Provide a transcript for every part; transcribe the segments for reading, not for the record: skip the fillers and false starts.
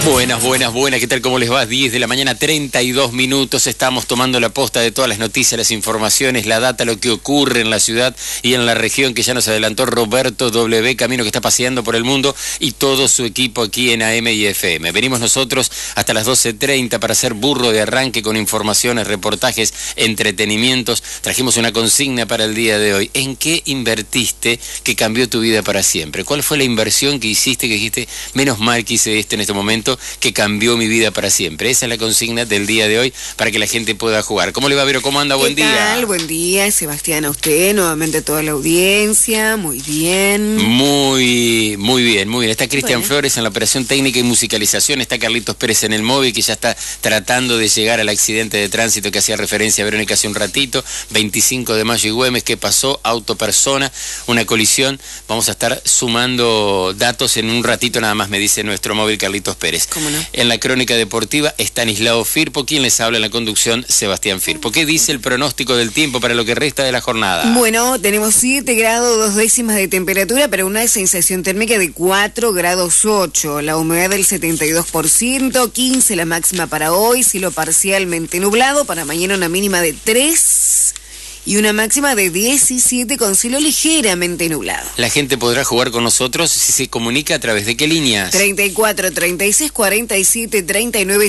Buenas, ¿qué tal? ¿Cómo les va? 10 de la mañana, 32 minutos, estamos tomando la posta de todas las noticias, las informaciones, la data, lo que ocurre en la ciudad y en la región, que ya nos adelantó Roberto W. Camino, que está paseando por el mundo, y todo su equipo aquí en AM y FM. Venimos nosotros hasta las 12:30 para hacer burro de arranque con informaciones, reportajes, entretenimientos. Trajimos una consigna para el día de hoy. ¿En qué invertiste que cambió tu vida para siempre? ¿Cuál fue la inversión que hiciste, que dijiste, menos mal que hice en este momento, que cambió mi vida para siempre? Esa es la consigna del día de hoy para que la gente pueda jugar. ¿Cómo le va, Vero? ¿Cómo anda? Buen día. ¿Qué tal? Buen día, Sebastián, a usted, nuevamente a toda la audiencia. Muy bien. Muy bien. Está Cristian Flores en la operación técnica y musicalización. Está Carlitos Pérez en el móvil, que ya está tratando de llegar al accidente de tránsito que hacía referencia a Verónica hace un ratito. 25 de mayo y Güemes, ¿qué pasó? Autopersona, una colisión. Vamos a estar sumando datos en un ratito nada más, me dice nuestro móvil Carlitos Pérez. ¿Cómo no? En la crónica deportiva, Estanislao Firpo. Quien les habla en la conducción, Sebastián Firpo. ¿Qué dice el pronóstico del tiempo para lo que resta de la jornada? Bueno, tenemos 7 grados 2 décimas de temperatura, pero una sensación térmica de 4 grados 8. La humedad del 72%, 15 la máxima para hoy, cielo parcialmente nublado. Para mañana una mínima de 3 y una máxima de 17 con cielo ligeramente nublado. La gente podrá jugar con nosotros si se comunica a través de qué líneas. 34 36 47 39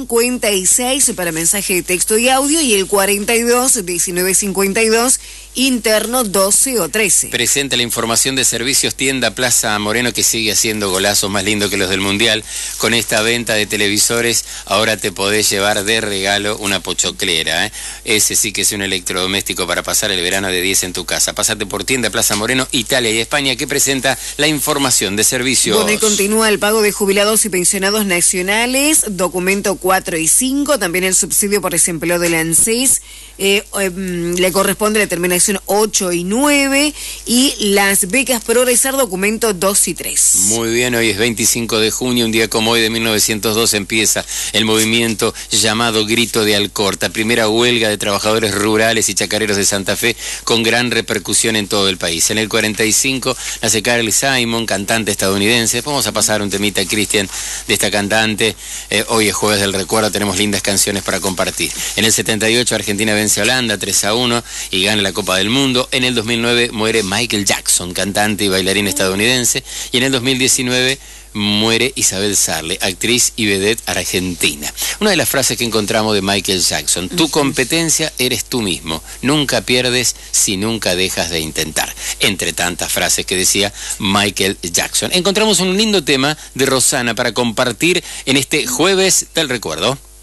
56 para mensaje de texto y audio, y el 42 19 52 interno 12 o 13. Presenta la información de Servicios Tienda Plaza Moreno, que sigue haciendo golazos más lindos que los del Mundial. Con esta venta de televisores, ahora te podés llevar de regalo una pochoclera, ¿eh? Ese sí que es un electrodoméstico para pasar el verano de 10 en tu casa. Pásate por Tienda Plaza Moreno, Italia y España, que presenta la información de servicios. Bueno, y continúa el pago de jubilados y pensionados nacionales, documento 4 y 5, también el subsidio por desempleo del ANSES, le corresponde la terminación 8 y 9, y las becas Progresar, documento 2 y 3. Muy bien, hoy es 25 de junio, un día como hoy de 1902 empieza el movimiento llamado Grito de Alcorta, primera huelga de trabajadores rurales y chacareros de Santa Fe, con gran repercusión en todo el país. En el 45 nace Carly Simon, cantante estadounidense. Vamos a pasar un temita, Cristian, de esta cantante. Hoy es jueves del recuerdo, tenemos lindas canciones para compartir. En el 78 Argentina vence a Holanda 3-1 y gana la Copa del Mundo. En el 2009 muere Michael Jackson, cantante y bailarín estadounidense. Y en el 2019 muere Isabel Sarli, actriz y vedette argentina. Una de las frases que encontramos de Michael Jackson: tu competencia eres tú mismo, nunca pierdes si nunca dejas de intentar. Entre tantas frases que decía Michael Jackson. Encontramos un lindo tema de Rosana para compartir en este jueves del recuerdo.